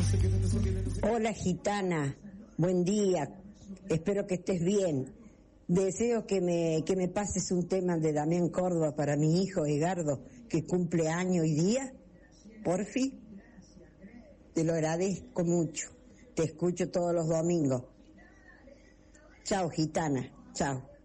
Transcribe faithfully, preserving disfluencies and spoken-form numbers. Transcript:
Hola gitana, buen día, espero que estés bien. Deseo que me, que me pases un tema de Damián Córdoba para mi hijo Edgardo, que cumple año y día, porfi. Te lo agradezco mucho, te escucho todos los domingos. Chao gitana, chao.